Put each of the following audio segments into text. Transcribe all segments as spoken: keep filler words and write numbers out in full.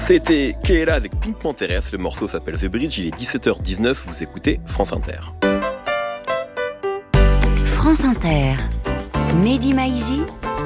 C'était Keela avec Pink Panthers, le morceau s'appelle The Bridge, il est dix-sept heures dix-neuf, vous écoutez France Inter. France Inter, Mehdi Maizi,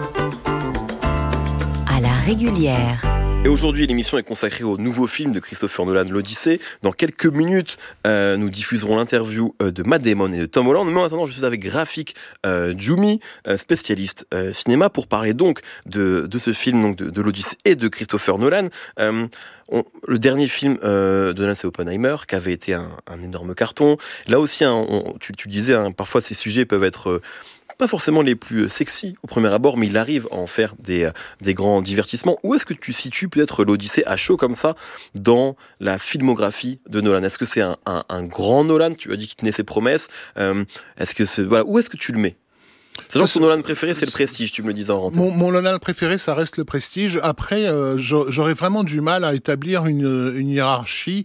à la régulière. Et aujourd'hui, l'émission est consacrée au nouveau film de Christopher Nolan, l'Odyssée. Dans quelques minutes, euh, nous diffuserons l'interview euh, de Matt Damon et de Tom Holland. Mais en attendant, je suis avec Rafik euh, Djoumi, euh, spécialiste euh, cinéma, pour parler donc de, de ce film, donc de, de l'Odyssée et de Christopher Nolan. Euh, on, le dernier film euh, de Nolan, c'est Oppenheimer, qui avait été un, un énorme carton. Là aussi, hein, on, tu, tu disais, hein, parfois ces sujets peuvent être... Euh, pas forcément les plus sexy au premier abord, mais il arrive à en faire des, des grands divertissements. Où est-ce que tu situes peut-être l'Odyssée à chaud comme ça dans la filmographie de Nolan ? Est-ce que c'est un, un, un grand Nolan ? Tu as dit qu'il tenait ses promesses. Euh, est-ce que c'est, voilà, où est-ce que tu le mets ? Sachant que son Nolan préféré, c'est le Prestige, tu me le disais en rentrée. Mon, mon Nolan préféré, ça reste le Prestige. Après, euh, j'aurais vraiment du mal à établir une, une hiérarchie.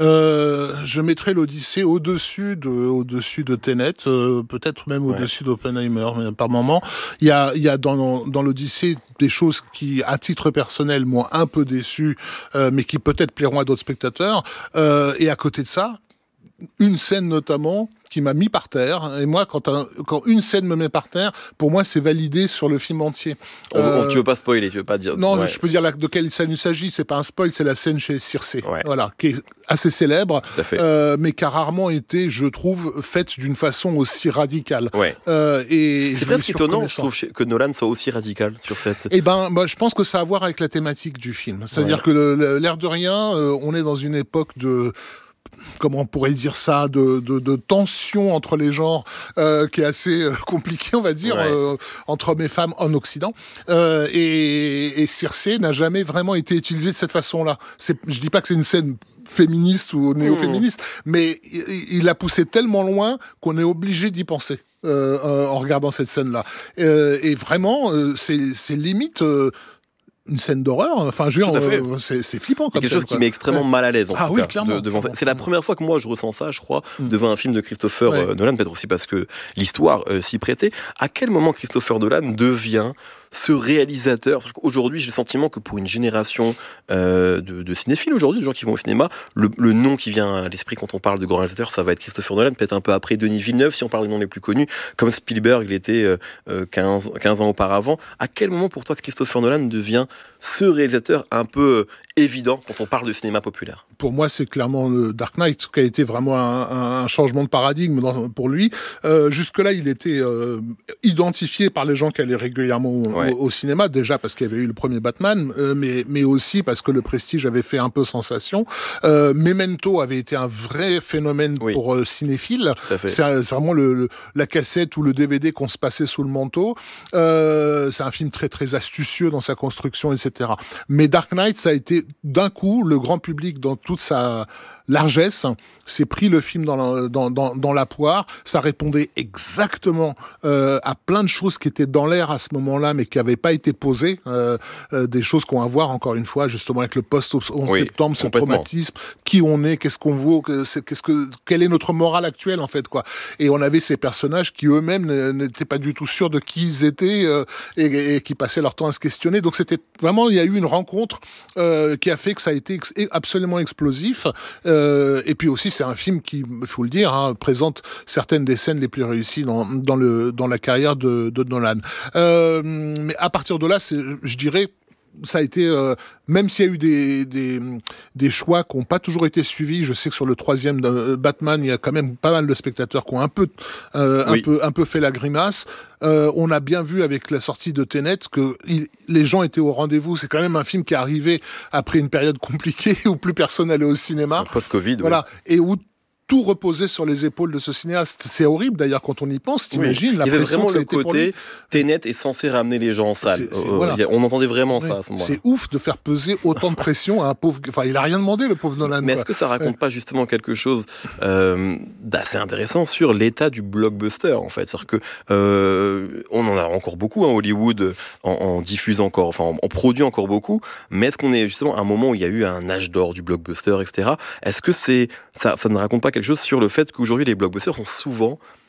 Euh, je mettrais l'Odyssée au-dessus de, au-dessus de Tenet, euh, peut-être même ouais. au-dessus d'Oppenheimer, mais par moment. Il y a, il y a dans, dans l'Odyssée des choses qui, à titre personnel, m'ont un peu déçu, euh, mais qui peut-être plairont à d'autres spectateurs. Euh, et à côté de ça, une scène notamment qui m'a mis par terre. Et moi, quand, un, quand une scène me met par terre, pour moi, c'est validé sur le film entier. On, euh, tu veux pas spoiler, tu veux pas dire... Non, ouais. je peux dire la, de quelle scène il s'agit. C'est pas un spoil, c'est la scène chez Circé. Ouais. Voilà, qui est assez célèbre, euh, mais qui a rarement été, je trouve, faite d'une façon aussi radicale. Ouais. Euh, et c'est presque étonnant, je trouve, que Nolan soit aussi radical sur cette... Eh ben, bah, je pense que ça a à voir avec la thématique du film. C'est-à-dire ouais. que le, le, l'air de rien, euh, on est dans une époque de... comment on pourrait dire ça, de, de, de tension entre les genres euh, qui est assez euh, compliqué, on va dire, ouais. euh, entre hommes et femmes en Occident. Euh, et, et Circé n'a jamais vraiment été utilisé de cette façon-là. C'est, je dis pas que c'est une scène féministe ou néo-féministe, mmh. mais il, il a poussé tellement loin qu'on est obligé d'y penser. Euh, euh, en regardant cette scène-là. Euh, et vraiment, euh, c'est, c'est limite... Euh, une scène d'horreur, enfin je veux dire, euh, c'est, c'est flippant comme quelque scène, chose qui quoi. met extrêmement ouais. mal à l'aise en ah, tout oui, cas, clairement, de, devant clairement. C'est la première fois que moi je ressens ça, je crois, mm. devant un film de Christopher ouais. euh, Nolan, peut-être aussi parce que l'histoire euh, s'y prêtait. À quel moment Christopher Nolan devient ce réalisateur? Aujourd'hui, j'ai le sentiment que pour une génération euh, de, de cinéphiles aujourd'hui, de gens qui vont au cinéma, le, le nom qui vient à l'esprit quand on parle de grand réalisateur, ça va être Christopher Nolan, peut-être un peu après Denis Villeneuve, si on parle des noms les plus connus, comme Spielberg, il était euh, quinze, quinze ans auparavant. À quel moment pour toi Christopher Nolan devient ce réalisateur un peu évident quand on parle de cinéma populaire? Pour moi, c'est clairement le Dark Knight qui a été vraiment un, un changement de paradigme dans, pour lui. Euh, jusque-là, il était euh, identifié par les gens qui allaient régulièrement au, ouais. au, au cinéma, déjà parce qu'il y avait eu le premier Batman, euh, mais, mais aussi parce que le Prestige avait fait un peu sensation. Euh, Memento avait été un vrai phénomène oui. pour euh, cinéphiles. C'est, c'est vraiment le, le, la cassette ou le D V D qu'on se passait sous le manteau. Euh, c'est un film très, très astucieux dans sa construction, et cetera. Mais Dark Knight, ça a été d'un coup, le grand public dans toute sa largesse s'est pris le film dans la, dans, dans, dans la poire. Ça répondait exactement euh, à plein de choses qui étaient dans l'air à ce moment-là, mais qui n'avaient pas été posées. Euh, euh, des choses qu'on va voir, encore une fois, justement avec le post-onze oui, septembre, ce traumatisme, qui on est, qu'est-ce qu'on vaut, qu'est-ce que, quelle est notre morale actuelle, en fait, quoi. Et on avait ces personnages qui eux-mêmes n'étaient pas du tout sûrs de qui ils étaient euh, et, et qui passaient leur temps à se questionner. Donc c'était vraiment, il y a eu une rencontre euh, qui a fait que ça a été ex- absolument explosif. Euh, et puis aussi, c'est un film qui, il faut le dire, hein, présente certaines des scènes les plus réussies dans, dans, le, dans la carrière de, de Nolan. Euh, mais à partir de là, c'est, je dirais, ça a été, euh, même s'il y a eu des, des, des choix qui n'ont pas toujours été suivis, je sais que sur le troisième de Batman, il y a quand même pas mal de spectateurs qui ont un peu, euh, oui. un peu, un peu fait la grimace. Euh, on a bien vu avec la sortie de Tenet que il, les gens étaient au rendez-vous. C'est quand même un film qui est arrivé après une période compliquée où plus personne n'allait au cinéma. Post-Covid, voilà, oui. Et où tout reposait sur les épaules de ce cinéaste. C'est horrible d'ailleurs quand on y pense, t'imagines oui. la pression que ça a été pour lui. Il y avait vraiment le côté, Tenet est censé ramener les gens en salle. C'est, c'est, euh, voilà. On entendait vraiment oui. ça à ce moment-là. C'est ouf de faire peser autant de pression à un pauvre... Enfin, il a rien demandé, le pauvre Nolan. Mais quoi. Est-ce que ça raconte ouais. pas justement quelque chose euh, d'assez intéressant sur l'état du blockbuster, en fait? C'est-à-dire que euh, on en a encore beaucoup, hein, Hollywood en, en diffuse encore, enfin, en, en produit encore beaucoup, mais est-ce qu'on est justement à un moment où il y a eu un âge d'or du blockbuster, et cetera. Est-ce que c'est, ça, ça ne raconte pas quelque chose sur le fait que aujourd'hui les blockbusters sont souvent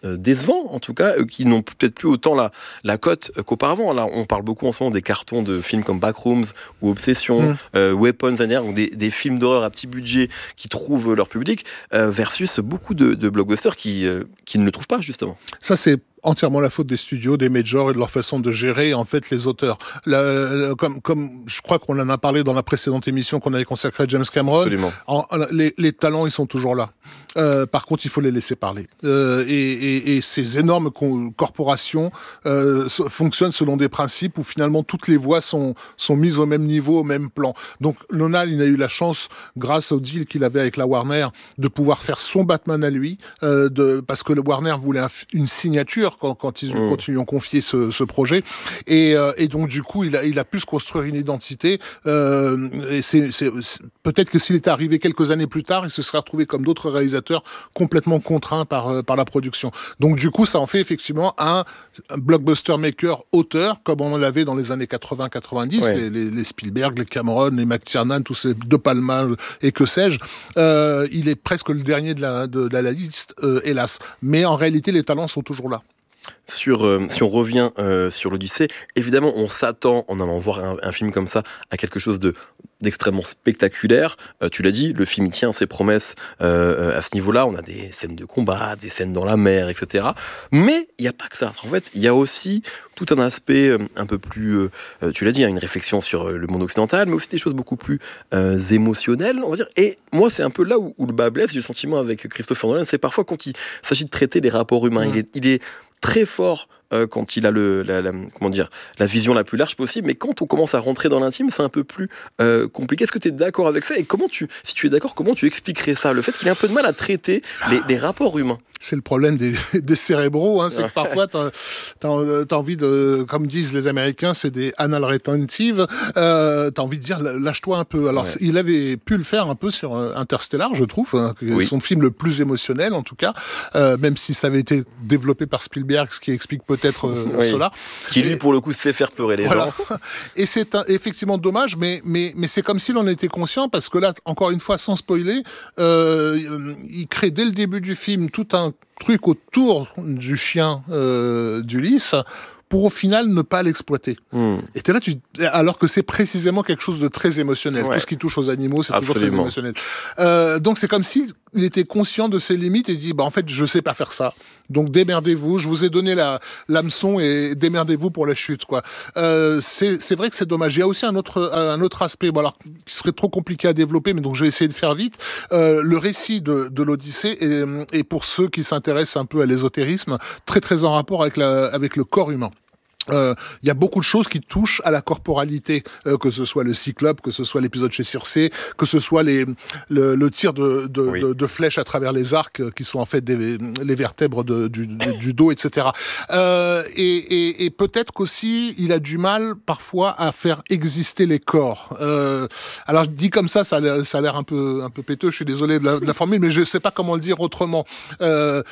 euh, décevants, en tout cas, euh, qui n'ont peut-être plus autant la, la cote euh, qu'auparavant. Là, on parle beaucoup en ce moment des cartons de films comme Backrooms ou Obsession, mmh. euh, Weapons, ou des, des films d'horreur à petit budget qui trouvent leur public, euh, versus beaucoup de, de blockbusters qui, euh, qui ne le trouvent pas, justement. Ça, c'est entièrement la faute des studios, des majors et de leur façon de gérer en fait les auteurs. La, la, comme, comme je crois qu'on en a parlé dans la précédente émission qu'on avait consacrée à James Cameron. Absolument. En, les, les talents, ils sont toujours là. Euh, par contre, il faut les laisser parler. Euh, et, et, et ces énormes co- corporations euh, so, fonctionnent selon des principes où finalement toutes les voix sont, sont mises au même niveau, au même plan. Donc Nolan, il a eu la chance, grâce au deal qu'il avait avec la Warner, de pouvoir faire son Batman à lui, euh, de, parce que le Warner voulait un, une signature Quand, quand, ils, mmh. quand ils lui ont confié ce, ce projet. Et, euh, et donc, du coup, il a, il a pu se construire une identité. Euh, et c'est, c'est, c'est, peut-être que s'il était arrivé quelques années plus tard, il se serait retrouvé comme d'autres réalisateurs complètement contraints par, par la production. Donc, du coup, ça en fait effectivement un, un blockbuster maker auteur, comme on l'avait dans les années quatre-vingts quatre-vingt-dix, ouais. les, les, les Spielberg, les Cameron, les McTiernan, tous ces De Palma et que sais-je. Euh, il est presque le dernier de la, de, de la liste, euh, hélas. Mais en réalité, les talents sont toujours là. Sur, euh, si on revient euh, sur l'Odyssée, évidemment, on s'attend, en allant voir un, un film comme ça, à quelque chose de, d'extrêmement spectaculaire. Euh, tu l'as dit, le film tient ses promesses euh, à ce niveau-là. On a des scènes de combat, des scènes dans la mer, et cetera. Mais il n'y a pas que ça. En fait, il y a aussi tout un aspect euh, un peu plus, euh, tu l'as dit, hein, une réflexion sur le monde occidental, mais aussi des choses beaucoup plus euh, émotionnelles, on va dire. Et moi, c'est un peu là où, où le bas blesse. J'ai le sentiment avec Christopher Nolan, c'est parfois quand il s'agit de traiter les rapports humains. Mmh. Il est, il est très fort euh, quand il a le, la, la, comment dire, la vision la plus large possible, mais quand on commence à rentrer dans l'intime, c'est un peu plus euh, compliqué. Est-ce que tu es d'accord avec ça ? Et comment tu, si tu es d'accord, comment tu expliquerais ça ? Le fait qu'il ait un peu de mal à traiter les, les rapports humains. C'est le problème des, des cérébraux, hein, c'est que parfois t'as, t'as, t'as envie de, comme disent les Américains, c'est des anal retentive, euh, t'as envie de dire lâche-toi un peu. Alors ouais. il avait pu le faire un peu sur Interstellar, je trouve, hein, oui. son film le plus émotionnel en tout cas, euh, même si ça avait été développé par Spielberg, ce qui explique peut-être euh, oui. cela. Qui lui, et, pour le coup, sait faire pleurer les voilà. gens. Et c'est un, effectivement dommage, mais, mais, mais c'est comme s'il en était conscient, parce que là, encore une fois, sans spoiler, euh, il crée dès le début du film tout un truc autour du chien euh, d'Ulysse pour au final ne pas l'exploiter. Mmh. Et t'es là, tu... alors que c'est précisément quelque chose de très émotionnel. Ouais. Tout ce qui touche aux animaux, c'est Absolument. toujours très émotionnel. Euh, donc c'est comme s'il était conscient de ses limites et dit, bah en fait, je sais pas faire ça. Donc démerdez-vous. Je vous ai donné la l'hameçon et démerdez-vous pour la chute, quoi. Euh, c'est c'est vrai que c'est dommage. Il y a aussi un autre un autre aspect, bon alors qui serait trop compliqué à développer, mais donc je vais essayer de faire vite. Euh, le récit de de l'Odyssée est, est pour ceux qui s'intéressent un peu à l'ésotérisme très très en rapport avec la avec le corps humain. Il euh, y a beaucoup de choses qui touchent à la corporalité, euh, que ce soit le Cyclope, que ce soit l'épisode chez Circé, que ce soit les, le, le tir de, de, oui. de, de flèches à travers les arcs, euh, qui sont en fait des, les vertèbres de, du, du dos, et cetera. Euh, et, et, et peut-être qu'aussi, il a du mal parfois à faire exister les corps. Euh, alors, dit comme ça, ça a l'air, ça a l'air un peu, un peu péteux, je suis désolé de la, de la formule, mais je ne sais pas comment le dire autrement. Euh,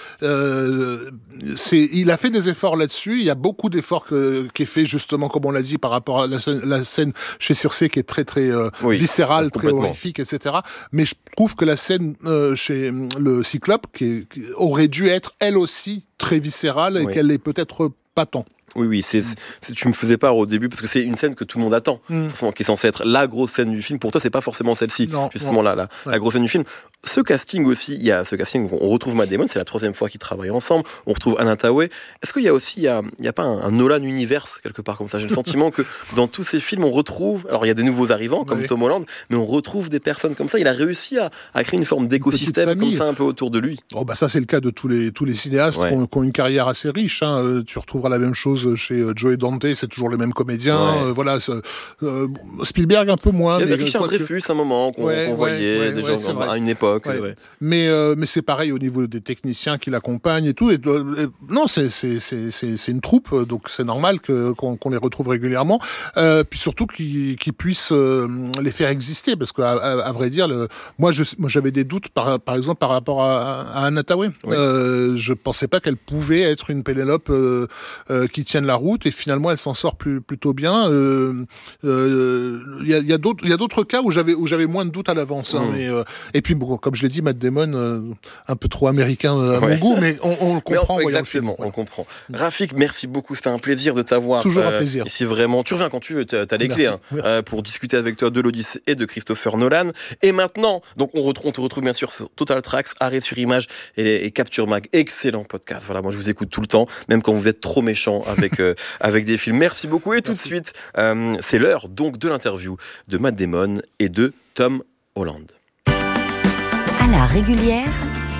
euh, c'est, il a fait des efforts là-dessus, il y a beaucoup d'efforts que qui est fait justement, comme on l'a dit, par rapport à la scène, la scène chez Circé qui est très très euh, oui, viscérale, très horrifique, et cetera. Mais je trouve que la scène euh, chez le Cyclope qui, est, qui aurait dû être elle aussi très viscérale et oui. qu'elle est peut-être pas tant. Oui, oui, c'est, c'est, tu me faisais part au début, parce que c'est une scène que tout le monde attend, mm. qui est censée être la grosse scène du film. Pour toi, c'est pas forcément celle-ci, non, justement, non. La, la, ouais. la grosse scène du film. Ce casting aussi, il y a ce casting, on retrouve Matt Damon, c'est la troisième fois qu'ils travaillent ensemble, on retrouve Anna Thaoué. Est-ce qu'il y a aussi, il y a, il y a pas un, un Nolan universe, quelque part, comme ça? J'ai le sentiment que dans tous ces films, on retrouve, alors il y a des nouveaux arrivants, comme oui. Tom Holland, mais on retrouve des personnes comme ça. Il a réussi à, à créer une forme d'écosystème comme ça, un peu autour de lui. Oh, bah ça, c'est le cas de tous les, tous les cinéastes ouais. qui, ont, qui ont une carrière assez riche, hein. Tu retrouveras la même chose chez Joey Dante, c'est toujours les mêmes comédiens. Ouais. Euh, voilà, euh, Spielberg un peu moins. Il y avait mais Richard Dreyfus que... un moment qu'on, ouais, qu'on voyait ouais, déjà ouais, à une époque. Ouais. Ouais. Mais euh, mais c'est pareil au niveau des techniciens qui l'accompagnent et tout. Et, euh, non, c'est c'est c'est c'est c'est une troupe, donc c'est normal que qu'on, qu'on les retrouve régulièrement. Euh, puis surtout qu'ils, qu'ils puissent euh, les faire exister, parce qu'à à, à vrai dire, le, moi je moi j'avais des doutes par par exemple par rapport à, à Anna Thaoué. Ouais. Euh, je pensais pas qu'elle pouvait être une Pénélope euh, euh, qui tiennent la route et finalement elle s'en sort plus, plutôt bien. Il euh, euh, y, a, y, a d'autres, y a d'autres cas où j'avais, où j'avais moins de doutes à l'avance. Hein, mmh. mais, euh, et puis bon, comme je l'ai dit, Matt Damon, euh, un peu trop américain à ouais. mon goût, mais on, on le comprend. Mais on, exactement, on ouais. comprend. Rafik, merci beaucoup, c'était un plaisir de t'avoir. Toujours un plaisir. Ici vraiment, tu reviens quand tu veux, t'as, t'as les merci. clés hein, euh, pour discuter avec toi de l'Odyssée et de Christopher Nolan. Et maintenant, donc on, retrouve, on te retrouve bien sûr sur Total Tracks, Arrêt sur Image et, et Capture Mag, excellent podcast. Voilà, moi je vous écoute tout le temps, même quand vous êtes trop méchant avec euh, avec des films. Merci beaucoup et tout Merci. de suite, euh, c'est l'heure donc de l'interview de Matt Damon et de Tom Holland. À la régulière,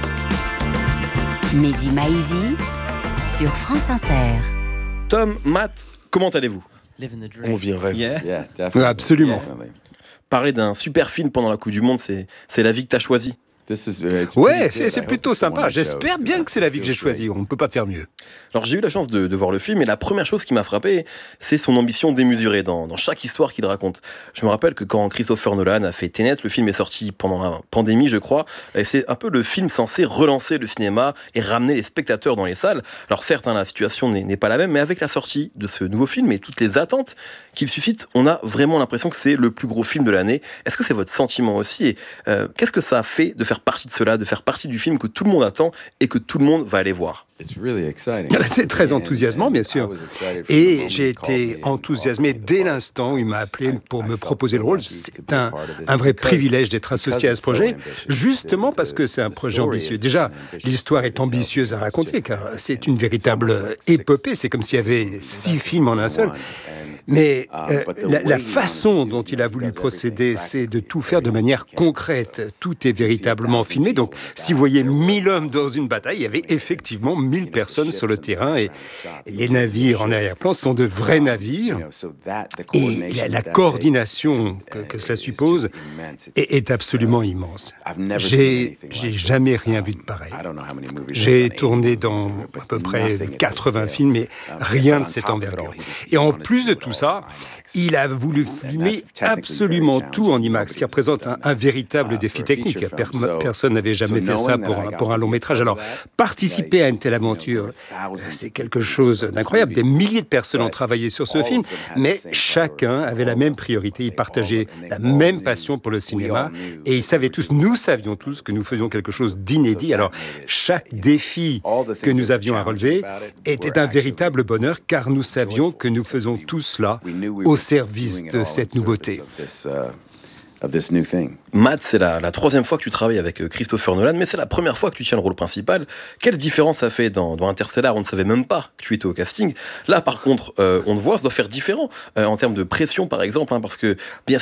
Mehdi Maizi sur France Inter. Tom, Matt, comment allez-vous ? On vit un rêve. Yeah. Yeah, ouais, absolument. Parler d'un super film pendant la Coupe du Monde, c'est, c'est la vie que t'as choisie. Ouais, c'est, c'est plutôt sympa. J'espère bien que c'est la vie que j'ai choisie. On ne peut pas faire mieux. Alors j'ai eu la chance de, de voir le film et la première chose qui m'a frappé, c'est son ambition démesurée dans, dans chaque histoire qu'il raconte. Je me rappelle que quand Christopher Nolan a fait Tenet, le film est sorti pendant la pandémie, je crois, et c'est un peu le film censé relancer le cinéma et ramener les spectateurs dans les salles. Alors certes, hein, la situation n'est, n'est pas la même, mais avec la sortie de ce nouveau film et toutes les attentes qu'il suscite, on a vraiment l'impression que c'est le plus gros film de l'année. Est-ce que c'est votre sentiment aussi ? Et euh, qu'est-ce que ça a fait de faire partie de cela, de faire partie du film que tout le monde attend et que tout le monde va aller voir ? C'est très enthousiasmant, bien sûr. Et j'ai été enthousiasmé dès l'instant où il m'a appelé pour me proposer le rôle. C'est un, un vrai privilège d'être associé à ce projet, justement parce que c'est un projet ambitieux. Déjà, l'histoire est ambitieuse à raconter, car c'est une véritable épopée. C'est comme s'il y avait six films en un seul. Mais euh, la, la façon dont il a voulu procéder, c'est de tout faire de manière concrète. Tout est véritablement filmé. Donc, si vous voyez mille hommes dans une bataille, il y avait effectivement mille personnes sur le terrain. Et les navires en arrière-plan sont de vrais navires. Et la, la coordination que, que cela suppose est, est absolument immense. J'ai, j'ai jamais rien vu de pareil. J'ai tourné dans à peu près quatre-vingts films, mais rien de cette envergure. Et en plus de tout ça, ça, il a voulu filmer absolument tout en IMAX, qui représente un, un véritable défi technique. Per, personne n'avait jamais fait ça pour un, pour un long métrage. Alors, participer à une telle aventure, c'est quelque chose d'incroyable. Des milliers de personnes ont travaillé sur ce film, mais chacun avait la même priorité. Ils partageaient la même passion pour le cinéma, et ils savaient tous, nous savions tous que nous faisions quelque chose d'inédit. Alors, chaque défi que nous avions à relever était un véritable bonheur, car nous savions que nous faisons tout cela au service de cette nouveauté. Matt, c'est la, la troisième fois que tu travailles avec Christopher Nolan, mais c'est la première fois que tu tiens le rôle principal. Quelle différence ça fait dans, dans Interstellar ? On ne savait même pas que tu étais au casting. Là, par contre, euh, on te voit, ça doit faire différent euh, en termes de pression, par exemple, hein, parce que bien